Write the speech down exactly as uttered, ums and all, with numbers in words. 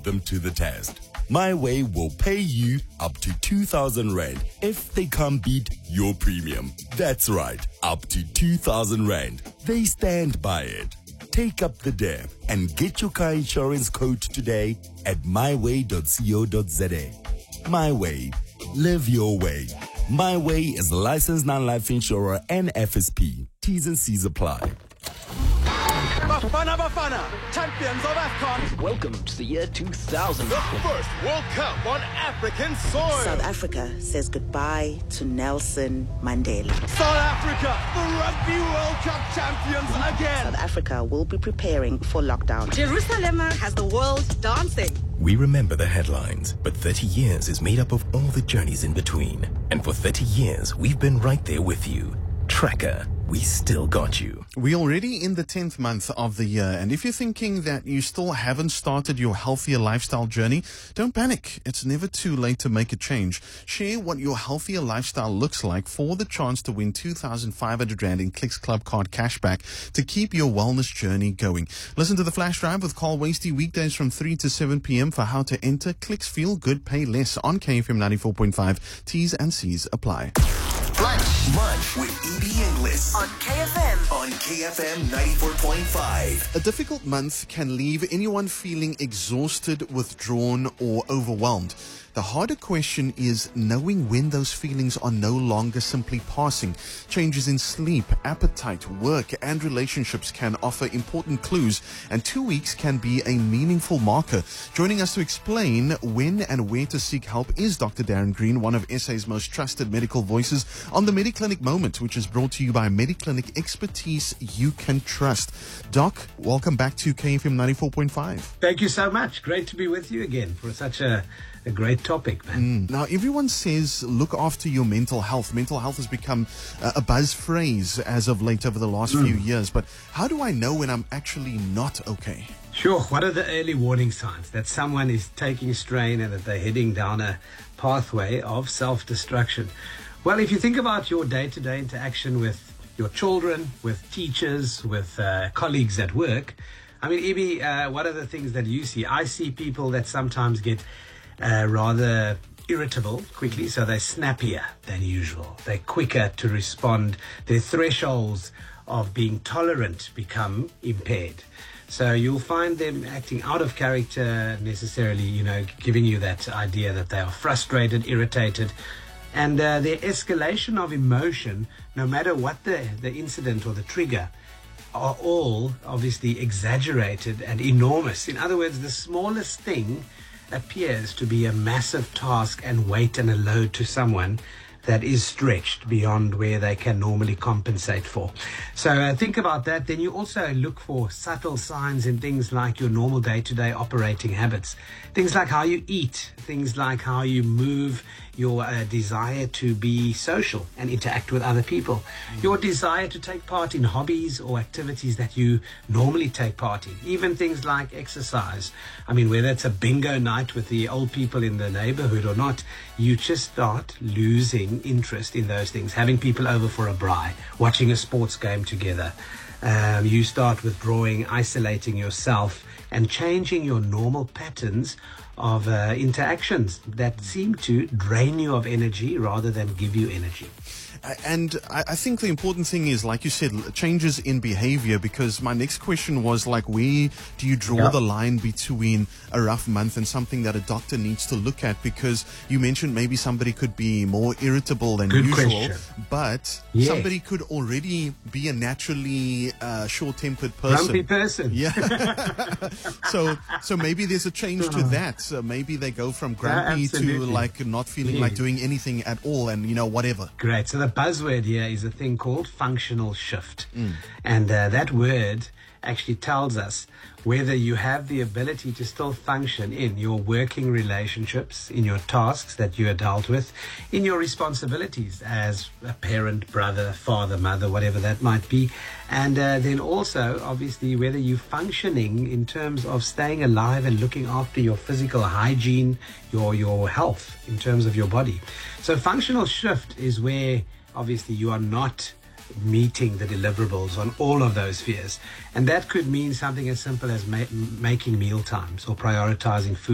them to the test. My Way will pay you up to two thousand rand if they can't beat your premium. That's right, up to two thousand rand. They stand by it. Take up the dare and get your car insurance quote today at my way dot co dot za. My Way. Live your way. My Way is a licensed non-life insurer and F S P. T's and C's apply. Bafana Bafana, champions of AFCON. Welcome to the year two thousand. The first World Cup on African soil. South Africa says goodbye to Nelson Mandela. South Africa, the Rugby World Cup champions again. South Africa will be preparing for lockdown. Jerusalem has the world dancing. We remember the headlines, but thirty years is made up of all the journeys in between. And for thirty years, we've been right there with you. Tracker, we still got you. We're already in the tenth month of the year, and if you're thinking that you still haven't started your healthier lifestyle journey, don't panic. It's never too late to make a change. Share what your healthier lifestyle looks like for the chance to win two thousand five hundred rand in Clicks Club Card cashback to keep your wellness journey going. Listen to the Flash Drive with Carl Wasty weekdays from three to seven p.m. for how to enter Clicks Feel Good, Pay Less on K F M ninety-four point five. T's and C's apply. Lunch. Lunch with Edie Inglis. On K F M. On K F M ninety-four point five. A difficult month can leave anyone feeling exhausted, withdrawn, or overwhelmed. The harder question is knowing when those feelings are no longer simply passing. Changes in sleep, appetite, work, and relationships can offer important clues, and two weeks can be a meaningful marker. Joining us to explain when and where to seek help is Doctor Darren Green, one of S A's most trusted medical voices on the Mediclinic Moment, which is brought to you by Mediclinic, expertise you can trust. Doc, welcome back to K F M ninety-four point five. Thank you so much. Great to be with you again for such a, a great topic, man. Mm. Now, everyone says look after your mental health. Mental health has become uh, a buzz phrase as of late over the last mm. few years. But how do I know when I'm actually not okay? Sure. What are the early warning signs that someone is taking strain and that they're heading down a pathway of self-destruction? Well, if you think about your day-to-day interaction with your children, with teachers, with uh, colleagues at work, I mean, Ibi, uh, what are the things that you see? I see people that sometimes get uh, rather irritable quickly, so they're snappier than usual. They're quicker to respond. Their thresholds of being tolerant become impaired. So you'll find them acting out of character necessarily, you know, giving you that idea that they are frustrated, irritated. And uh, their escalation of emotion, no matter what the, the incident or the trigger, are all obviously exaggerated and enormous. In other words, the smallest thing appears to be a massive task and weight and a load to someone that is stretched beyond where they can normally compensate for. So uh, think about that. Then you also look for subtle signs in things like your normal day-to-day operating habits. Things like how you eat, things like how you move, your uh, desire to be social and interact with other people, mm. your desire to take part in hobbies or activities that you normally take part in, even things like exercise. I mean, whether it's a bingo night with the old people in the neighborhood or not, you just start losing interest in those things. Having people over for a braai, watching a sports game together. Um, you start withdrawing, isolating yourself, and changing your normal patterns of uh, interactions that seem to drain you of energy rather than give you energy. And I think the important thing is, like you said, changes in behavior, because my next question was, like, where do you draw yeah. the line between a rough month and something that a doctor needs to look at? Because you mentioned maybe somebody could be more irritable than Good usual, question. but yes. somebody could already be a naturally uh, short-tempered person. Grumpy person. Yeah. so so maybe there's a change to that. So maybe they go from grumpy yeah, to, like, not feeling yeah. like doing anything at all and, you know, whatever. Great. So the buzzword here is a thing called functional shift. Mm. And uh, that word actually tells us whether you have the ability to still function in your working relationships, in your tasks that you are dealt with, in your responsibilities as a parent, brother, father, mother, whatever that might be. And uh, then also, obviously, whether you're functioning in terms of staying alive and looking after your physical hygiene, your, your health in terms of your body. So functional shift is where obviously you are not meeting the deliverables on all of those spheres. And that could mean something as simple as ma- making meal times or prioritizing food.